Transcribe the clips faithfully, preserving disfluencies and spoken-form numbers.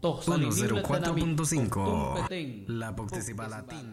ciento cuatro punto cinco La Poctecipalatin.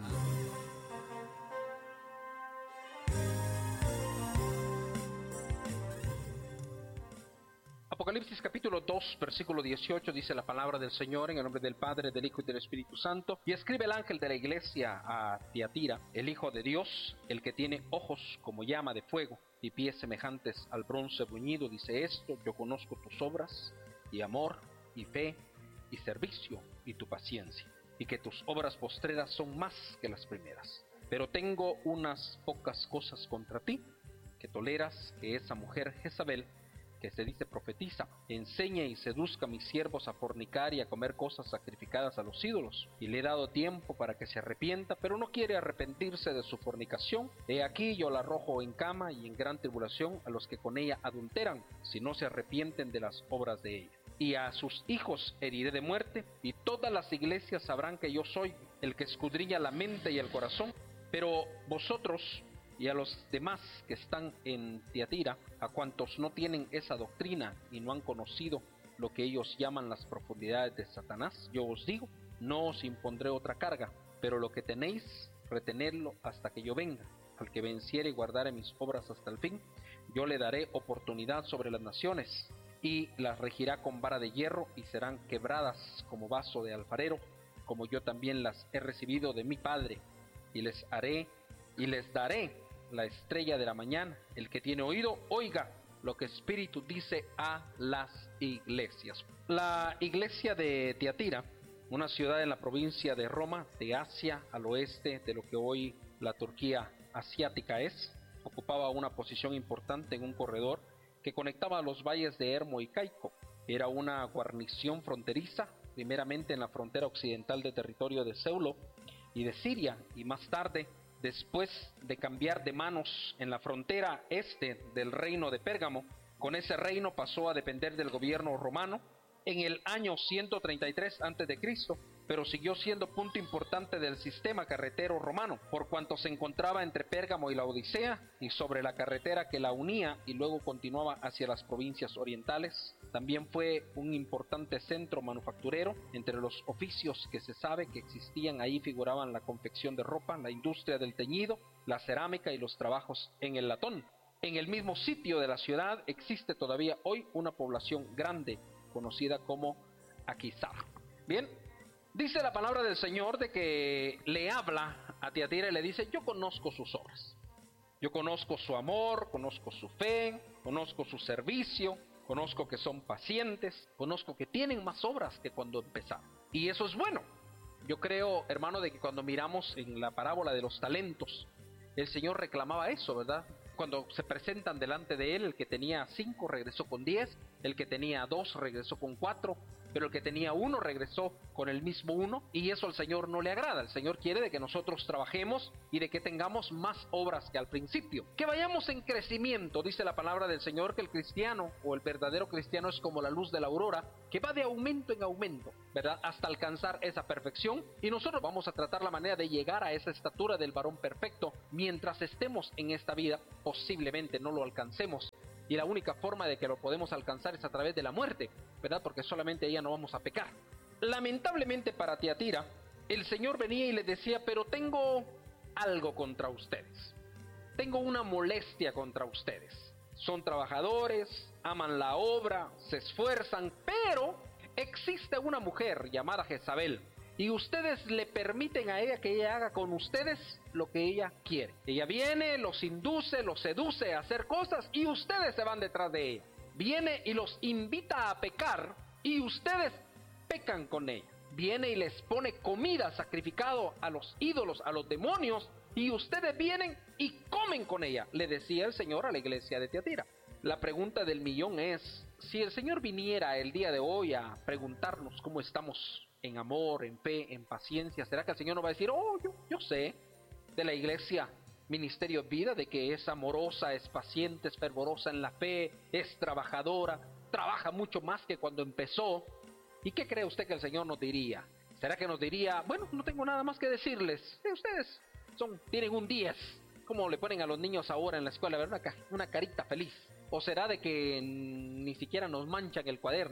Apocalipsis capítulo dos, versículo dieciocho, dice la palabra del Señor en el nombre del Padre, del Hijo y del Espíritu Santo. Y escribe el ángel de la iglesia a Tiatira, el Hijo de Dios, el que tiene ojos como llama de fuego y pies semejantes al bronce bruñido, dice esto: yo conozco tus obras, y amor, y fe, y servicio, y tu paciencia, y que tus obras postreras son más que las primeras. Pero tengo unas pocas cosas contra ti, que toleras que esa mujer Jezabel, que se dice profetiza, enseñe y seduzca a mis siervos a fornicar y a comer cosas sacrificadas a los ídolos. Y le he dado tiempo para que se arrepienta, pero no quiere arrepentirse de su fornicación. He aquí yo la arrojo en cama y en gran tribulación a los que con ella adulteran, si no se arrepienten de las obras de ella. Y a sus hijos heriré de muerte, y todas las iglesias sabrán que yo soy el que escudriña la mente y el corazón. Pero vosotros y a los demás que están en Tiatira, a cuantos no tienen esa doctrina y no han conocido lo que ellos llaman las profundidades de Satanás, yo os digo, no os impondré otra carga, pero lo que tenéis, retenedlo hasta que yo venga. Al que venciere y guardare mis obras hasta el fin, yo le daré oportunidad sobre las naciones, y las regirá con vara de hierro, y serán quebradas como vaso de alfarero, como yo también las he recibido de mi Padre, y les haré y les daré la estrella de la mañana. El que tiene oído, oiga lo que Espíritu dice a las iglesias. La iglesia de Tiatira, una ciudad en la provincia de Roma, de Asia, al oeste de lo que hoy la Turquía asiática es, ocupaba una posición importante en un corredor que conectaba los valles de Hermo y Caico. Era una guarnición fronteriza, primeramente en la frontera occidental de territorio de Seulo y de Siria, y más tarde, después de cambiar de manos en la frontera este del reino de Pérgamo, con ese reino pasó a depender del gobierno romano en el año ciento treinta y tres antes de Cristo, pero siguió siendo punto importante del sistema carretero romano, por cuanto se encontraba entre Pérgamo y la Odisea, y sobre la carretera que la unía y luego continuaba hacia las provincias orientales. También fue un importante centro manufacturero. Entre los oficios que se sabe que existían ahí figuraban la confección de ropa, la industria del teñido, la cerámica y los trabajos en el latón. En el mismo sitio de la ciudad existe todavía hoy una población grande conocida como Aquisar. Bien, dice la palabra del Señor de que le habla a Tiatira y le dice: yo conozco sus obras, yo conozco su amor, conozco su fe, conozco su servicio, conozco que son pacientes, conozco que tienen más obras que cuando empezaron. Y eso es bueno. Yo creo, hermano, de que cuando miramos en la parábola de los talentos, el Señor reclamaba eso, ¿verdad? Cuando se presentan delante de él, el que tenía cinco regresó con diez, el que tenía dos regresó con cuatro, pero el que tenía uno regresó con el mismo uno, y eso al Señor no le agrada. El Señor quiere de que nosotros trabajemos y de que tengamos más obras que al principio, que vayamos en crecimiento. Dice la palabra del Señor que el cristiano o el verdadero cristiano es como la luz de la aurora, que va de aumento en aumento, ¿verdad? Hasta alcanzar esa perfección, y nosotros vamos a tratar la manera de llegar a esa estatura del varón perfecto. Mientras estemos en esta vida, posiblemente no lo alcancemos, y la única forma de que lo podemos alcanzar es a través de la muerte, ¿verdad? Porque solamente ella no vamos a pecar. Lamentablemente para Tiatira, el Señor venía y le decía: pero tengo algo contra ustedes, tengo una molestia contra ustedes. Son trabajadores, aman la obra, se esfuerzan, pero existe una mujer llamada Jezabel, y ustedes le permiten a ella que ella haga con ustedes lo que ella quiere. Ella viene, los induce, los seduce a hacer cosas, y ustedes se van detrás de ella. Viene y los invita a pecar, y ustedes pecan con ella. Viene y les pone comida sacrificado a los ídolos, a los demonios, y ustedes vienen y comen con ella, le decía el Señor a la iglesia de Tiatira. La pregunta del millón es: si el Señor viniera el día de hoy a preguntarnos cómo estamos en amor, en fe, en paciencia, ¿será que el Señor nos va a decir: oh, yo, yo sé de la iglesia Ministerio Vida, de que es amorosa, es paciente, es fervorosa en la fe, es trabajadora, trabaja mucho más que cuando empezó? ¿Y qué cree usted que el Señor nos diría? ¿Será que nos diría: bueno, no tengo nada más que decirles, eh, ustedes son, tienen un diez, como le ponen a los niños ahora en la escuela, ¿verdad? Una, una carita feliz? ¿O será de que ni siquiera nos manchan el cuaderno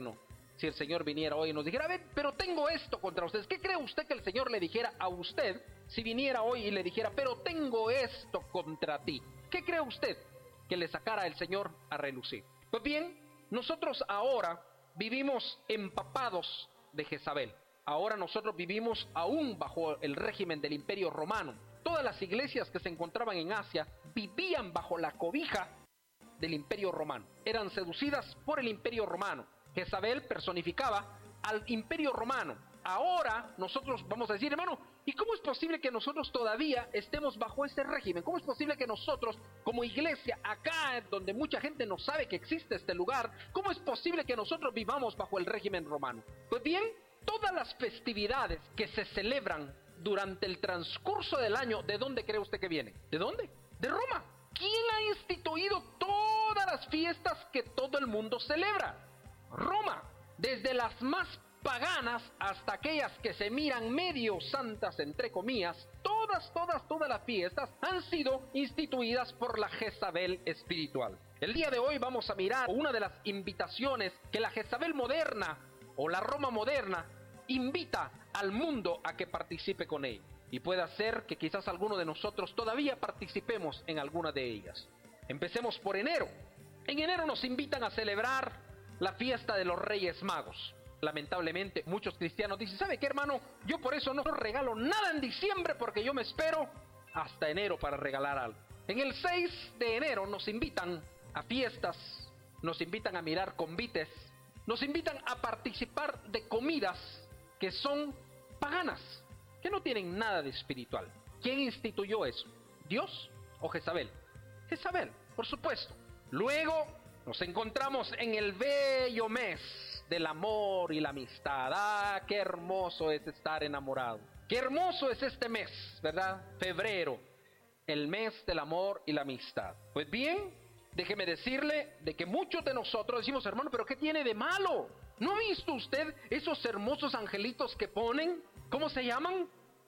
si el Señor viniera hoy y nos dijera, a ver, pero tengo esto contra ustedes? ¿Qué cree usted que el Señor le dijera a usted si viniera hoy y le dijera, pero tengo esto contra ti? ¿Qué cree usted que le sacara el Señor a relucir? Pues bien, nosotros ahora vivimos empapados de Jezabel. Ahora nosotros vivimos aún bajo el régimen del Imperio Romano. Todas las iglesias que se encontraban en Asia vivían bajo la cobija del Imperio Romano. Eran seducidas por el Imperio Romano. Jezabel personificaba al Imperio Romano. Ahora nosotros vamos a decir, hermano, ¿y cómo es posible que nosotros todavía estemos bajo ese régimen? ¿Cómo es posible que nosotros, como iglesia, acá donde mucha gente no sabe que existe este lugar, cómo es posible que nosotros vivamos bajo el régimen romano? Pues bien, todas las festividades que se celebran durante el transcurso del año, ¿de dónde cree usted que vienen? ¿De dónde? De Roma. ¿Quién ha instituido todas las fiestas que todo el mundo celebra? Roma. Desde las más paganas hasta aquellas que se miran medio santas, entre comillas, todas, todas, todas las fiestas han sido instituidas por la Jezabel espiritual. El día de hoy vamos a mirar una de las invitaciones que la Jezabel moderna o la Roma moderna invita al mundo a que participe con ella. Y puede ser que quizás alguno de nosotros todavía participemos en alguna de ellas. Empecemos por enero. En enero nos invitan a celebrar la fiesta de los Reyes Magos. Lamentablemente, muchos cristianos dicen, ¿sabe qué, hermano? Yo por eso no regalo nada en diciembre porque yo me espero hasta enero para regalar algo. En el seis de enero nos invitan a fiestas, nos invitan a mirar convites, nos invitan a participar de comidas que son paganas, que no tienen nada de espiritual. ¿Quién instituyó eso? ¿Dios o Jezabel? Jezabel, por supuesto. Luego nos encontramos en el bello mes del amor y la amistad. Ah, qué hermoso es estar enamorado. Qué hermoso es este mes, ¿verdad? Febrero, el mes del amor y la amistad. Pues bien, déjeme decirle de que muchos de nosotros decimos, hermano, ¿pero qué tiene de malo? ¿No ha visto usted esos hermosos angelitos que ponen? ¿Cómo se llaman?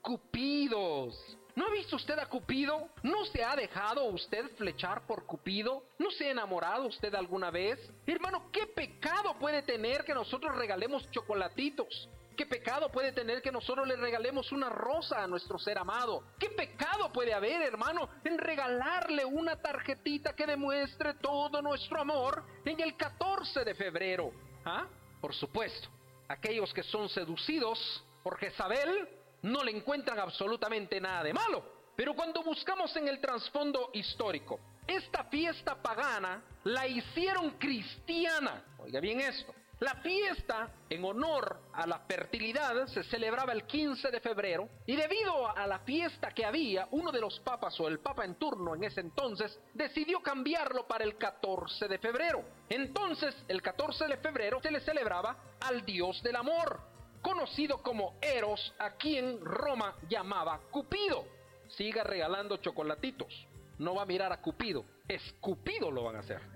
Cupidos. ¿No ha visto usted a Cupido? ¿No se ha dejado usted flechar por Cupido? ¿No se ha enamorado usted alguna vez? Hermano, ¿qué pecado puede tener que nosotros regalemos chocolatitos? ¿Qué pecado puede tener que nosotros le regalemos una rosa a nuestro ser amado? ¿Qué pecado puede haber, hermano, en regalarle una tarjetita que demuestre todo nuestro amor en el catorce de febrero? ¿Ah? Por supuesto, aquellos que son seducidos por Jezabel no le encuentran absolutamente nada de malo. Pero cuando buscamos en el trasfondo histórico, esta fiesta pagana la hicieron cristiana. Oiga bien esto. La fiesta en honor a la fertilidad se celebraba el quince de febrero y debido a la fiesta que había, uno de los papas o el papa en turno en ese entonces decidió cambiarlo para el catorce de febrero. Entonces, el catorce de febrero se le celebraba al dios del amor, conocido como Eros, a quien Roma llamaba Cupido. Siga regalando chocolatitos. No va a mirar a Cupido, es Cupido lo van a hacer.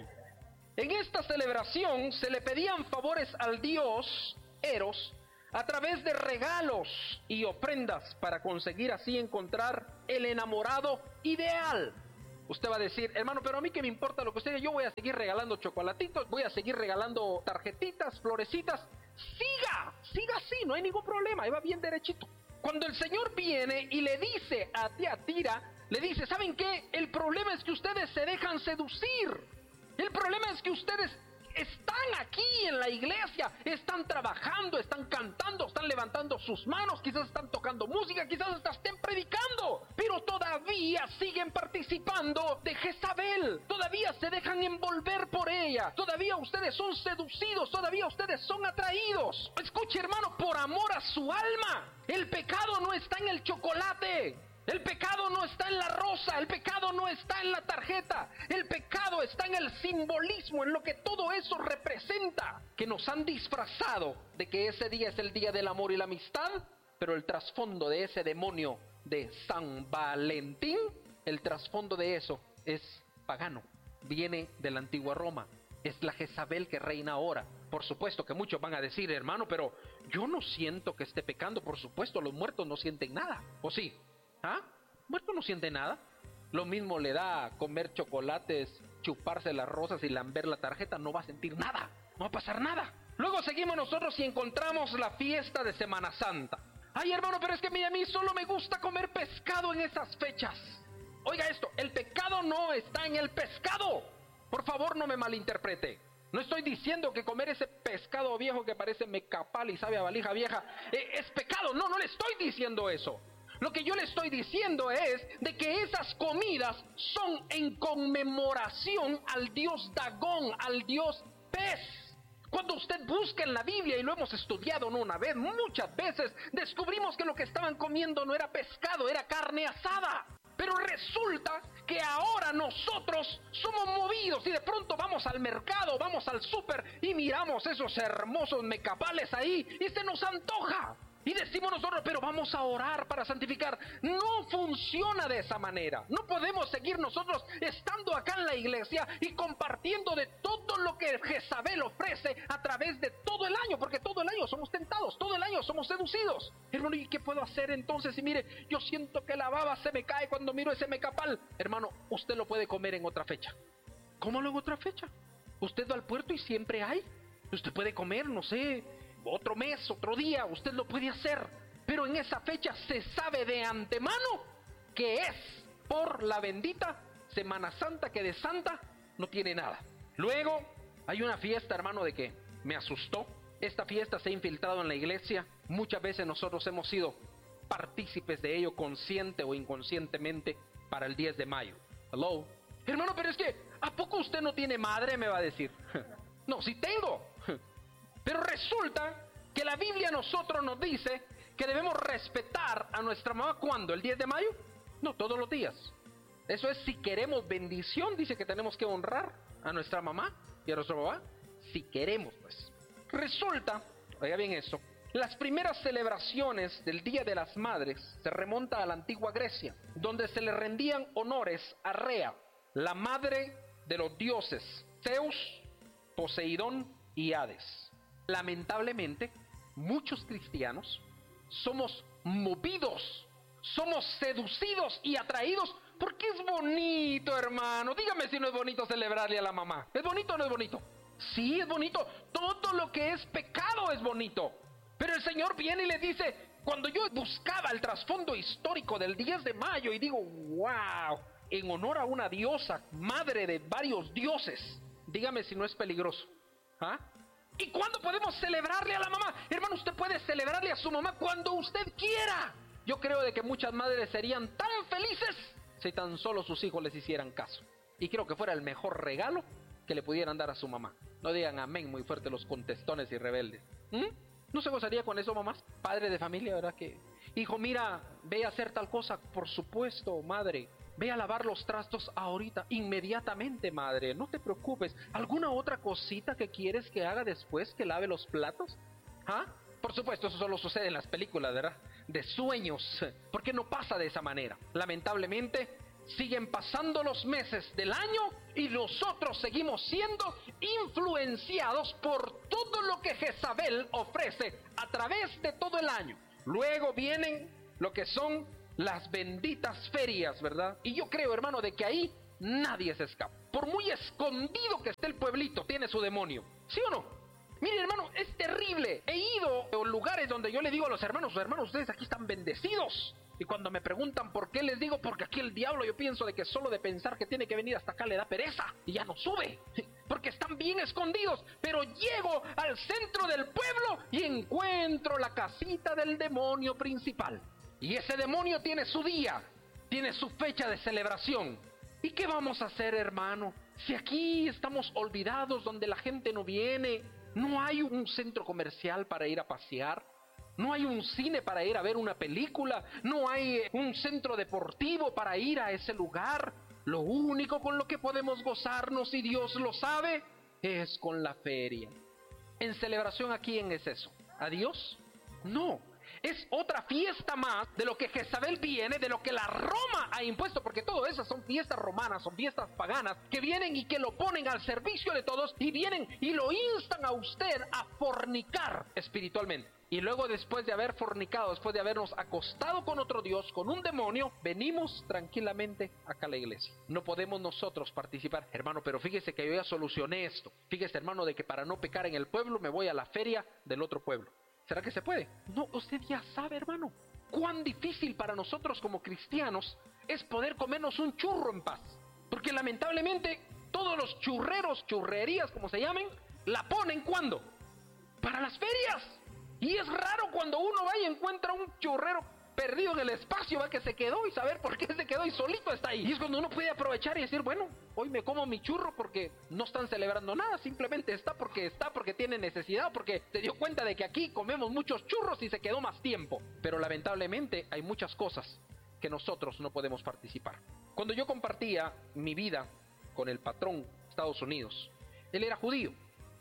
En esta celebración se le pedían favores al dios Eros a través de regalos y ofrendas para conseguir así encontrar el enamorado ideal. Usted va a decir, hermano, pero a mí qué me importa lo que usted diga, yo voy a seguir regalando chocolatitos, voy a seguir regalando tarjetitas, florecitas. Siga, siga así, no hay ningún problema, ahí va bien derechito. Cuando el Señor viene y le dice a Tiatira, le dice, ¿saben qué? El problema es que ustedes se dejan seducir. El problema es que ustedes están aquí en la iglesia, están trabajando, están cantando, están levantando sus manos, quizás están tocando música, quizás hasta estén predicando, pero todavía siguen participando de Jezabel, todavía se dejan envolver por ella, todavía ustedes son seducidos, todavía ustedes son atraídos. Escuche, hermano, por amor a su alma, el pecado no está en el chocolate. El pecado no está en la rosa, el pecado no está en la tarjeta, el pecado está en el simbolismo, en lo que todo eso representa, que nos han disfrazado de que ese día es el día del amor y la amistad, pero el trasfondo de ese demonio de San Valentín, el trasfondo de eso es pagano, viene de la antigua Roma, es la Jezabel que reina ahora. Por supuesto que muchos van a decir, hermano, pero yo no siento que esté pecando, por supuesto, los muertos no sienten nada, ¿o sí? ¿Ah? Muerto no siente nada. Lo mismo le da comer chocolates, chuparse las rosas y lamber la tarjeta, no va a sentir nada, no va a pasar nada. Luego seguimos nosotros y encontramos la fiesta de Semana Santa. Ay, hermano, pero es que a mí solo me gusta comer pescado en esas fechas. Oiga esto, el pecado no está en el pescado. Por favor, no me malinterprete. No estoy diciendo que comer ese pescado viejo que parece mecapal y sabe a valija vieja eh, es pecado. No, no le estoy diciendo eso. Lo que yo le estoy diciendo es de que esas comidas son en conmemoración al dios Dagón, al dios pez. Cuando usted busca en la Biblia, y lo hemos estudiado no una vez, muchas veces, descubrimos que lo que estaban comiendo no era pescado, era carne asada. Pero resulta que ahora nosotros somos movidos y de pronto vamos al mercado, vamos al súper y miramos esos hermosos mecapales ahí y se nos antoja. Y decimos nosotros, pero vamos a orar para santificar. No funciona de esa manera. No podemos seguir nosotros estando acá en la iglesia y compartiendo de todo lo que Jezabel ofrece a través de todo el año, porque todo el año somos tentados, todo el año somos seducidos. Hermano, ¿y qué puedo hacer entonces? Y mire, yo siento que la baba se me cae cuando miro ese mecapal. Hermano, usted lo puede comer en otra fecha. ¿Cómo lo en otra fecha? Usted va al puerto y siempre hay. Usted puede comer, no sé, otro mes, otro día, usted lo puede hacer, pero en esa fecha se sabe de antemano que es por la bendita Semana Santa, que de santa no tiene nada. Luego hay una fiesta, hermano, de que me asustó. Esta fiesta se ha infiltrado en la iglesia. Muchas veces nosotros hemos sido partícipes de ello, consciente o inconscientemente, para el diez de mayo. Hello, hermano, pero es que ¿a poco usted no tiene madre? Me va a decir. No, sí tengo. Pero resulta que la Biblia a nosotros nos dice que debemos respetar a nuestra mamá. ¿Cuándo? ¿El diez de mayo? No, todos los días. Eso es, si queremos bendición, dice que tenemos que honrar a nuestra mamá y a nuestro papá. Si queremos, pues. Resulta, oiga bien esto, las primeras celebraciones del Día de las Madres se remonta a la antigua Grecia, donde se le rendían honores a Rea, la madre de los dioses Zeus, Poseidón y Hades. Lamentablemente, muchos cristianos somos movidos, somos seducidos y atraídos porque es bonito, hermano. Dígame si no es bonito celebrarle a la mamá. ¿Es bonito o no es bonito? Sí, es bonito. Todo lo que es pecado es bonito. Pero el Señor viene y le dice, cuando yo buscaba el trasfondo histórico del diez de mayo y digo, wow, en honor a una diosa, madre de varios dioses, dígame si no es peligroso. ¿Ah? ¿Y cuándo podemos celebrarle a la mamá? Hermano, usted puede celebrarle a su mamá cuando usted quiera. Yo creo de que muchas madres serían tan felices si tan solo sus hijos les hicieran caso. Y creo que fuera el mejor regalo que le pudieran dar a su mamá. No digan amén muy fuerte los contestones y rebeldes. ¿Mm? ¿No se gozaría con eso, mamás? Padre de familia, ¿verdad? Que, hijo, mira, ve a hacer tal cosa. Por supuesto, madre. Ve a lavar los trastos ahorita, inmediatamente, madre. No te preocupes. ¿Alguna otra cosita que quieres que haga después que lave los platos? ¿Ah? Por supuesto, eso solo sucede en las películas, ¿verdad? De sueños. Porque no pasa de esa manera. Lamentablemente, siguen pasando los meses del año y nosotros seguimos siendo influenciados por todo lo que Jezabel ofrece a través de todo el año. Luego vienen lo que son las benditas ferias, ¿verdad? Y yo creo, hermano, de que ahí nadie se escapa. Por muy escondido que esté el pueblito, tiene su demonio. ¿Sí o no? Miren, hermano, es terrible. He ido a lugares donde yo le digo a los hermanos, hermanos, ustedes aquí están bendecidos. Y cuando me preguntan por qué, les digo, porque aquí el diablo, yo pienso de que solo de pensar que tiene que venir hasta acá le da pereza. Y ya no sube. Porque están bien escondidos. Pero llego al centro del pueblo y encuentro la casita del demonio principal. Y ese demonio tiene su día, tiene su fecha de celebración. ¿Y qué vamos a hacer, hermano? Si aquí estamos olvidados, donde la gente no viene, no hay un centro comercial para ir a pasear, no hay un cine para ir a ver una película, no hay un centro deportivo para ir a ese lugar. Lo único con lo que podemos gozarnos, y Dios lo sabe, es con la feria. ¿En celebración a quién es eso? ¿A Dios? No. Es otra fiesta más de lo que Jezabel viene, de lo que la Roma ha impuesto, porque todo eso son fiestas romanas, son fiestas paganas, que vienen y que lo ponen al servicio de todos, y vienen y lo instan a usted a fornicar espiritualmente. Y luego, después de haber fornicado, después de habernos acostado con otro Dios, con un demonio, venimos tranquilamente acá a la iglesia. No podemos nosotros participar. Hermano, pero fíjese que yo ya solucioné esto. Fíjese, hermano, de que para no pecar en el pueblo me voy a la feria del otro pueblo. ¿Será que se puede? No, usted ya sabe, hermano, cuán difícil para nosotros como cristianos es poder comernos un churro en paz. Porque lamentablemente todos los churreros, churrerías, como se llamen, la ponen ¿cuándo? Para las ferias. Y es raro cuando uno va y encuentra un churrero perdido en el espacio, va, que se quedó, y saber por qué se quedó y solito está ahí. Y es cuando uno puede aprovechar y decir, bueno, hoy me como mi churro porque no están celebrando nada, simplemente está porque está, porque tiene necesidad, porque se dio cuenta de que aquí comemos muchos churros y se quedó más tiempo. Pero lamentablemente hay muchas cosas que nosotros no podemos participar. Cuando yo compartía mi vida con el patrón de Estados Unidos, él era judío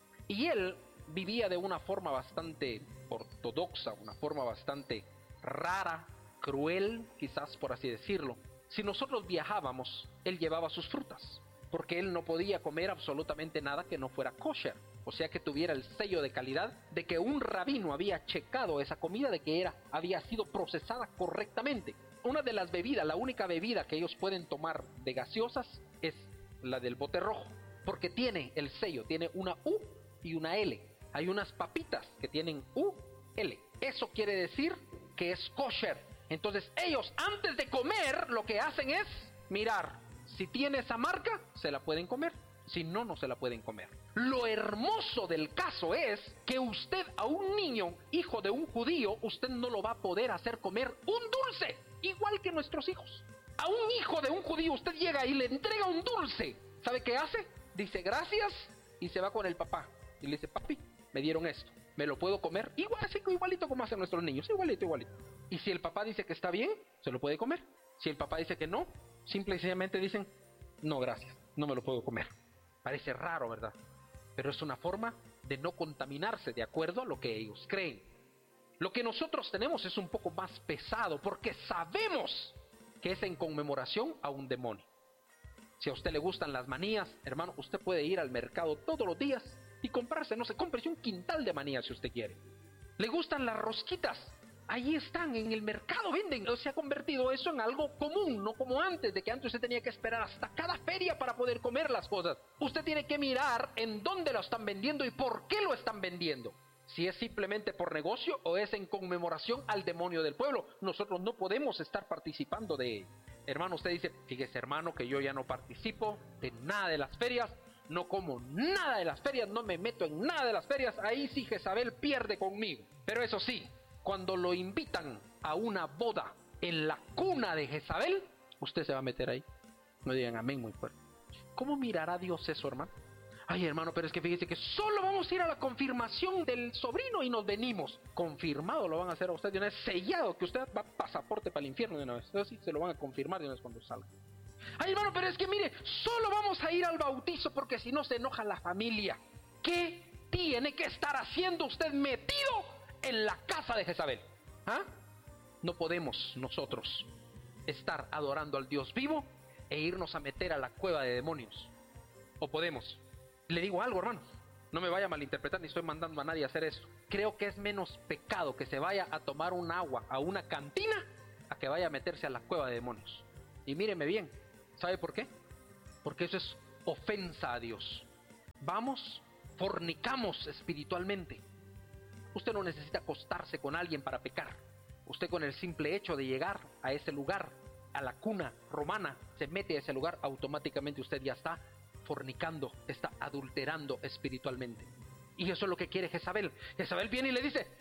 y él vivía de una forma bastante ortodoxa, una forma bastante rara, cruel, quizás por así decirlo. Si nosotros viajábamos, él llevaba sus frutas, porque él no podía comer absolutamente nada que no fuera kosher, o sea que tuviera el sello de calidad de que un rabino había checado esa comida, de que era, había sido procesada correctamente. Una de las bebidas, la única bebida que ellos pueden tomar de gaseosas es la del bote rojo, porque tiene el sello, tiene una U y una L. Hay unas papitas que tienen U L. Eso quiere decir que es kosher. Entonces ellos, antes de comer, lo que hacen es mirar. Si tiene esa marca, se la pueden comer. Si no, no se la pueden comer. Lo hermoso del caso es que usted a un niño, hijo de un judío, usted no lo va a poder hacer comer un dulce, igual que nuestros hijos. A un hijo de un judío usted llega y le entrega un dulce. ¿Sabe qué hace? Dice gracias y se va con el papá. Y le dice, papi, me dieron esto, ¿me lo puedo comer? Igual, así, igualito como hacen nuestros niños, igualito, igualito. Y si el papá dice que está bien, se lo puede comer. Si el papá dice que no, simple y sencillamente dicen, no, gracias, no me lo puedo comer. Parece raro, ¿verdad? Pero es una forma de no contaminarse de acuerdo a lo que ellos creen. Lo que nosotros tenemos es un poco más pesado, porque sabemos que es en conmemoración a un demonio. Si a usted le gustan las manías, hermano, usted puede ir al mercado todos los días y comprarse, no sé, cómprese un quintal de manías si usted quiere. ¿Le gustan las rosquitas? Ahí están, en el mercado venden. Se ha convertido eso en algo común, no como antes, de que antes usted tenía que esperar hasta cada feria para poder comer las cosas. Usted tiene que mirar en dónde lo están vendiendo y por qué lo están vendiendo. Si es simplemente por negocio o es en conmemoración al demonio del pueblo. Nosotros no podemos estar participando de ello. Hermano, usted dice, fíjese hermano que yo ya no participo de nada de las ferias. No como nada de las ferias, no me meto en nada de las ferias. Ahí sí Jezabel pierde conmigo. Pero eso sí, cuando lo invitan a una boda en la cuna de Jezabel, usted se va a meter ahí. No digan amén muy fuerte. ¿Cómo mirará Dios eso, hermano? Ay, hermano, pero es que fíjese que solo vamos a ir a la confirmación del sobrino y nos venimos. Confirmado lo van a hacer a usted de una vez, sellado, que usted va pasaporte para el infierno de una vez. Eso sí, se lo van a confirmar de una vez cuando salga. Ay, hermano, pero es que mire, solo vamos a ir al bautizo porque si no se enoja la familia. ¿Qué tiene que estar haciendo usted metido en la casa de Jezabel? ¿Ah? No podemos nosotros estar adorando al Dios vivo e irnos a meter a la cueva de demonios. ¿O podemos? Le digo algo, hermano, no me vaya a malinterpretar, ni estoy mandando a nadie a hacer eso. Creo que es menos pecado que se vaya a tomar un agua a una cantina a que vaya a meterse a la cueva de demonios. Y míreme bien, ¿sabe por qué? Porque eso es ofensa a Dios. Vamos, fornicamos espiritualmente. Usted no necesita acostarse con alguien para pecar. Usted, con el simple hecho de llegar a ese lugar, a la cuna romana, se mete a ese lugar, automáticamente usted ya está fornicando, está adulterando espiritualmente. Y eso es lo que quiere Jezabel. Jezabel viene y le dice,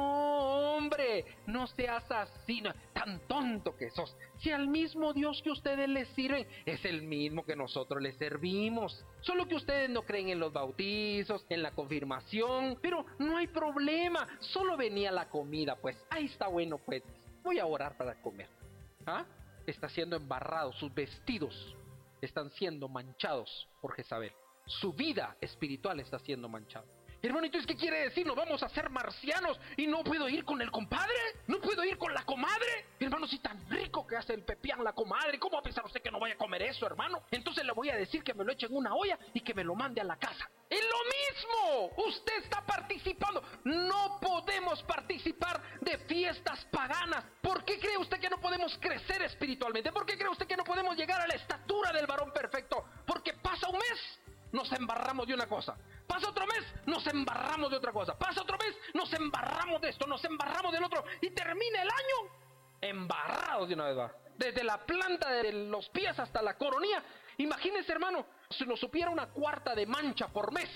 no, hombre, no seas así, no, tan tonto que sos. Si al mismo Dios que ustedes le sirven es el mismo que nosotros le servimos. Solo que ustedes no creen en los bautizos, en la confirmación, pero no hay problema. Solo venía la comida, pues. Ahí está bueno, pues. Voy a orar para comer. ¿Ah? Está siendo embarrado, sus vestidos están siendo manchados por Jezabel. Su vida espiritual está siendo manchada. Hermano, entonces, ¿qué quiere decir? ¿Nos vamos a hacer marcianos y no puedo ir con el compadre? ¿No puedo ir con la comadre? Hermano, si tan rico que hace el pepián la comadre, ¿cómo va a pensar usted que no vaya a comer eso, hermano? Entonces le voy a decir que me lo eche en una olla y que me lo mande a la casa. ¡Es lo mismo! Usted está participando. No podemos participar de fiestas paganas. ¿Por qué cree usted que no podemos crecer espiritualmente? ¿Por qué cree usted que no podemos llegar a la estatura del varón perfecto? Porque pasa un mes, nos embarramos de una cosa. Pasa otro mes, nos embarramos de otra cosa. Pasa otro mes, nos embarramos de esto, nos embarramos del otro. Y termina el año embarrados de una vez, va. Desde la planta de los pies hasta la coronilla. Imagínense, hermano, si nos supiera una cuarta de mancha por mes.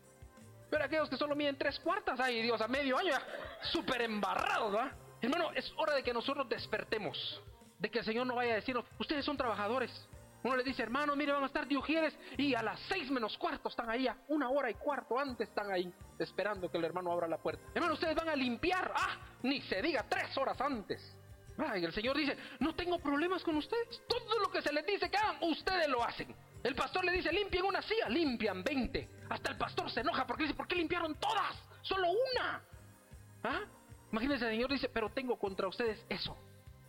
Pero aquellos que solo miden tres cuartas, ay Dios, a medio año ya, súper embarrados, ¿va? Hermano, es hora de que nosotros despertemos. De que el Señor no vaya a decirnos, ustedes son trabajadores. Uno les dice, hermano, mire, van a estar de Ujieres y a las seis menos cuarto están ahí, a una hora y cuarto antes están ahí, esperando que el hermano abra la puerta. Hermano, ustedes van a limpiar, ah, ni se diga, tres horas antes. Ah, y el Señor dice, no tengo problemas con ustedes. Todo lo que se les dice que hagan, ustedes lo hacen. El pastor le dice, limpien una silla, limpian veinte. Hasta el pastor se enoja porque dice, ¿por qué limpiaron todas? Solo una. ¿Ah? Imagínense, el Señor dice, pero tengo contra ustedes eso.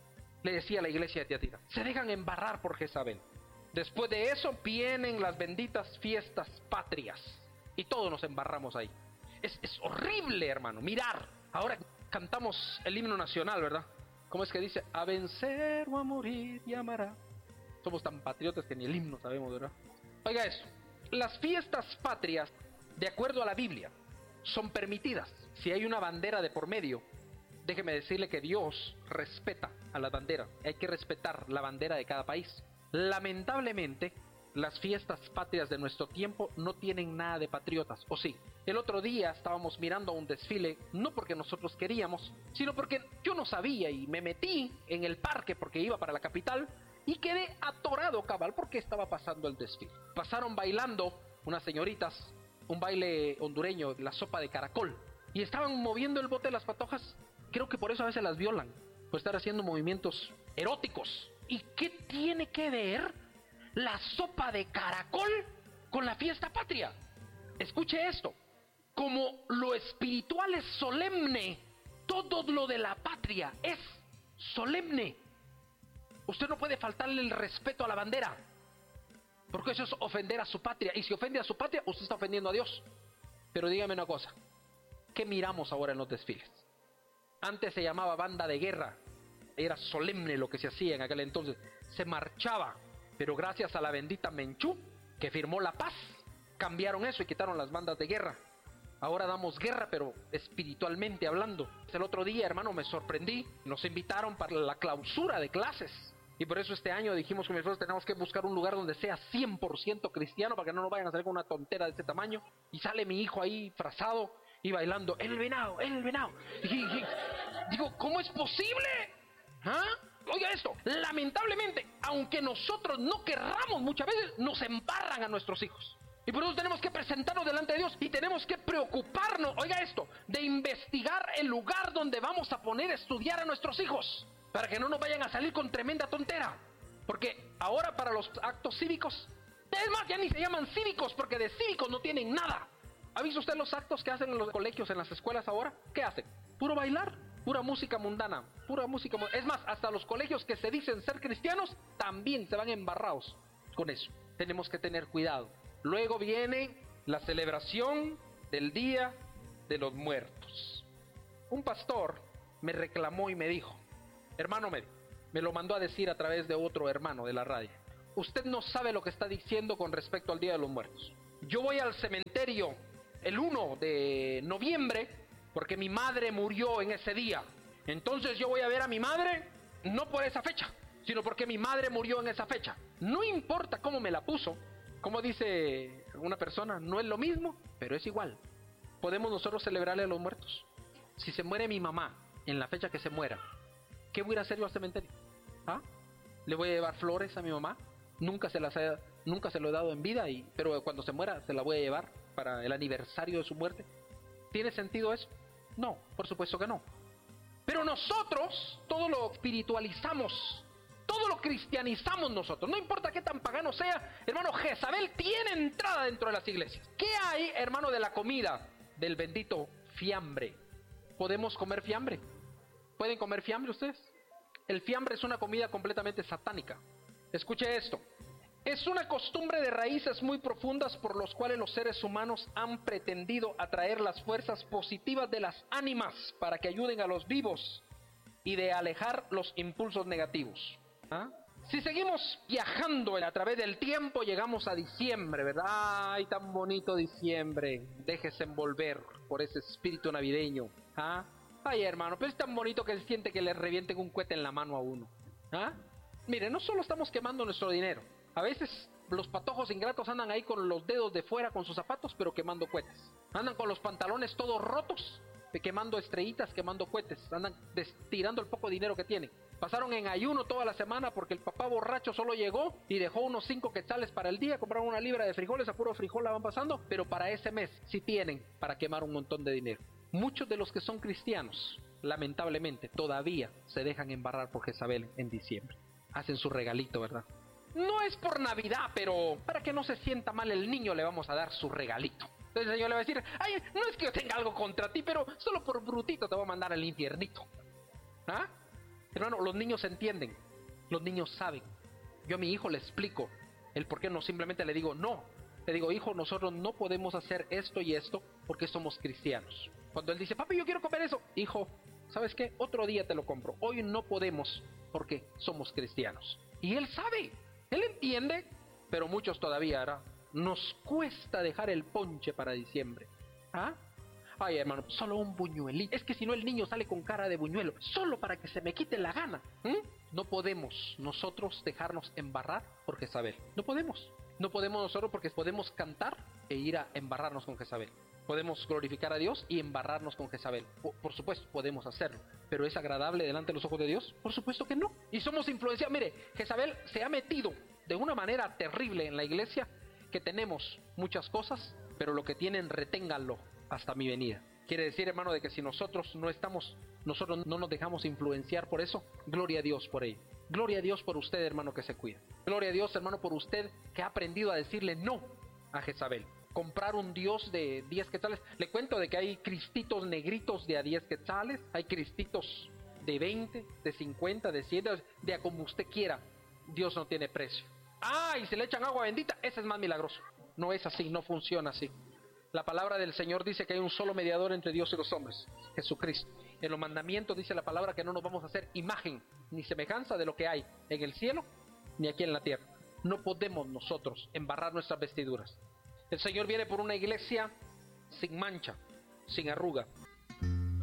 Le decía a la iglesia de Tiatira, se dejan embarrar por Jezabel. Después de eso vienen las benditas fiestas patrias y todos nos embarramos ahí. Es, es horrible, hermano, mirar. Ahora cantamos el himno nacional, ¿verdad? ¿Cómo es que dice? A vencer o a morir llamará. Somos tan patriotas que ni el himno sabemos, ¿verdad? Oiga eso, las fiestas patrias, de acuerdo a la Biblia, son permitidas. Si hay una bandera de por medio, déjeme decirle que Dios respeta a la bandera. Hay que respetar la bandera de cada país. Lamentablemente, las fiestas patrias de nuestro tiempo no tienen nada de patriotas, ¿o sí? El otro día estábamos mirando un desfile, no porque nosotros queríamos, sino porque yo no sabía y me metí en el parque porque iba para la capital y quedé atorado cabal porque estaba pasando el desfile. Pasaron bailando unas señoritas, un baile hondureño, la sopa de caracol, y estaban moviendo el bote de las patojas. Creo que por eso a veces las violan, por estar haciendo movimientos eróticos. ¿Y qué tiene que ver la sopa de caracol con la fiesta patria? Escuche esto. Como lo espiritual es solemne, todo lo de la patria es solemne. Usted no puede faltarle el respeto a la bandera, porque eso es ofender a su patria. Y si ofende a su patria, usted está ofendiendo a Dios. Pero dígame una cosa, ¿qué miramos ahora en los desfiles? Antes se llamaba banda de guerra. Era solemne lo que se hacía en aquel entonces. Se marchaba, pero gracias a la bendita Menchú, que firmó la paz, cambiaron eso y quitaron las bandas de guerra. Ahora damos guerra, pero espiritualmente hablando. El otro día, hermano, me sorprendí. Nos invitaron para la clausura de clases. Y por eso este año dijimos con mi esposa, tenemos que buscar un lugar donde sea cien por ciento cristiano, para que no nos vayan a salir con una tontera de este tamaño. Y sale mi hijo ahí disfrazado y bailando, el venado, el venado. Y, y, digo, ¿cómo es posible? ¿Ah? Oiga esto, lamentablemente, aunque nosotros no querramos, muchas veces nos embarran a nuestros hijos. Y por eso tenemos que presentarnos delante de Dios y tenemos que preocuparnos, oiga esto, de investigar el lugar donde vamos a poner a estudiar a nuestros hijos, para que no nos vayan a salir con tremenda tontera. Porque ahora para los actos cívicos, es más, ya ni se llaman cívicos, porque de cívicos no tienen nada. ¿Ha visto usted los actos que hacen en los colegios, en las escuelas ahora? ¿Qué hacen? Puro bailar. Pura música mundana, pura música. Es más, hasta los colegios que se dicen ser cristianos también se van embarrados con eso. Tenemos que tener cuidado. Luego viene la celebración del Día de los Muertos. Un pastor me reclamó y me dijo, hermano, me, me lo mandó a decir a través de otro hermano de la radio, usted no sabe lo que está diciendo con respecto al Día de los Muertos. Yo voy al cementerio el primero de noviembre porque mi madre murió en ese día. Entonces yo voy a ver a mi madre, no por esa fecha, sino porque mi madre murió en esa fecha. No importa cómo me la puso, como dice una persona, no es lo mismo, pero es igual. Podemos nosotros celebrarle a los muertos. Si se muere mi mamá en la fecha que se muera, ¿qué voy a hacer yo al cementerio? ¿Ah? ¿Le voy a llevar flores a mi mamá? Nunca se las he, nunca se lo he dado en vida, y, pero cuando se muera se la voy a llevar para el aniversario de su muerte. ¿Tiene sentido eso? No, por supuesto que no. Pero nosotros todo lo espiritualizamos, todo lo cristianizamos nosotros. No importa qué tan pagano sea, hermano, Jezabel tiene entrada dentro de las iglesias. ¿Qué hay, hermano, de la comida del bendito fiambre. ¿Podemos comer fiambre? ¿Pueden comer fiambre ustedes? El fiambre es una comida completamente satánica. Escuche esto. Es una costumbre de raíces muy profundas por los cuales los seres humanos han pretendido atraer las fuerzas positivas de las ánimas para que ayuden a los vivos y de alejar los impulsos negativos. ¿Ah? Si seguimos viajando a través del tiempo, llegamos a diciembre, ¿verdad? ¡Ay, tan bonito diciembre! Déjese envolver por ese espíritu navideño. ¿Ah? Ay, hermano, pero es tan bonito que se siente que le revienten un cohete en la mano a uno. ¿Ah? Mire, no solo estamos quemando nuestro dinero. A veces los patojos ingratos andan ahí con los dedos de fuera con sus zapatos, pero quemando cohetes. Andan con los pantalones todos rotos, quemando estrellitas, quemando cohetes. Andan tirando el poco dinero que tienen. Pasaron en ayuno toda la semana porque el papá borracho solo llegó y dejó unos cinco quetzales para el día. Compraron una libra de frijoles, a puro frijol la van pasando, pero para ese mes sí tienen para quemar un montón de dinero. Muchos de los que son cristianos, lamentablemente, todavía se dejan embarrar por Jezabel en diciembre. Hacen su regalito, ¿verdad? No es por Navidad, pero para que no se sienta mal el niño le vamos a dar su regalito. Entonces el Señor le va a decir, ay, no es que yo tenga algo contra ti, pero solo por brutito te voy a mandar al infiernito. ¿Ah? Hermano, los niños entienden, los niños saben. Yo a mi hijo le explico el por qué, no simplemente le digo no. Le digo, hijo, nosotros no podemos hacer esto y esto porque somos cristianos. Cuando él dice, papi, yo quiero comer eso, hijo, ¿sabes qué? Otro día te lo compro. Hoy no podemos porque somos cristianos. Y él sabe, él entiende, pero muchos todavía, ¿verdad? Nos cuesta dejar el ponche para diciembre. ¿Ah? Ay, hermano, solo un buñuelito. Es que si no el niño sale con cara de buñuelo, solo para que se me quite la gana. ¿Mm? No podemos nosotros dejarnos embarrar por Jezabel. No podemos. No podemos nosotros porque podemos cantar e ir a embarrarnos con Jezabel. Podemos glorificar a Dios y embarrarnos con Jezabel. Por, por supuesto, podemos hacerlo. ¿Pero es agradable delante de los ojos de Dios? Por supuesto que no. Y somos influenciados. Mire, Jezabel se ha metido de una manera terrible en la iglesia, que tenemos muchas cosas, pero lo que tienen, reténganlo hasta mi venida. Quiere decir, hermano, de que si nosotros no estamos, nosotros no nos dejamos influenciar por eso, gloria a Dios por ello. Gloria a Dios por usted, hermano, que se cuida. Gloria a Dios, hermano, por usted que ha aprendido a decirle no a Jezabel. Comprar un Dios de diez quetzales. Le cuento de que hay cristitos negritos de a diez quetzales, hay cristitos de veinte, de cincuenta, de cien, de a como usted quiera. Dios no tiene precio. Ah, y se le echan agua bendita, ese es más milagroso. No es así, no funciona así. La palabra del Señor dice que hay un solo mediador entre Dios y los hombres, Jesucristo. En los mandamientos dice la palabra que no nos vamos a hacer imagen ni semejanza de lo que hay en el cielo ni aquí en la tierra. No podemos nosotros embarrar nuestras vestiduras. El Señor viene por una iglesia sin mancha, sin arruga,